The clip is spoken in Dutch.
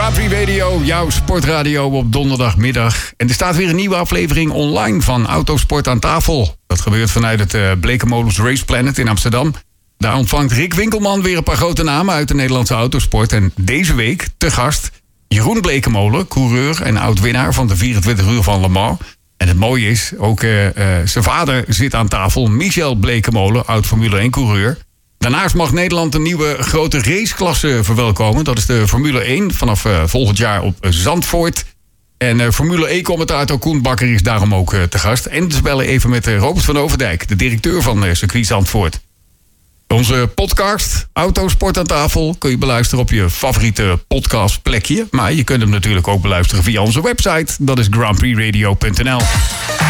Grand Prix Radio, jouw sportradio op donderdagmiddag. En er staat weer een nieuwe aflevering online van Autosport aan tafel. Dat gebeurt vanuit het Blekenmolens Race Planet in Amsterdam. Daar ontvangt Rick Winkelman weer een paar grote namen uit de Nederlandse autosport. En deze week te gast Jeroen Blekemolen, coureur en oud-winnaar van de 24 uur van Le Mans. En het mooie is, ook zijn vader zit aan tafel, Michel Blekemolen, oud Formule 1 coureur. Daarnaast mag Nederland een nieuwe grote raceklasse verwelkomen. Dat is de Formule 1 vanaf volgend jaar op Zandvoort. En Formule E-commentator Koen Bakker is daarom ook te gast. En we bellen even met Robert van Overdijk, de directeur van circuit Zandvoort. Onze podcast, Autosport aan tafel, kun je beluisteren op je favoriete podcastplekje. Maar je kunt hem natuurlijk ook beluisteren via onze website. Dat is grandprixradio.nl.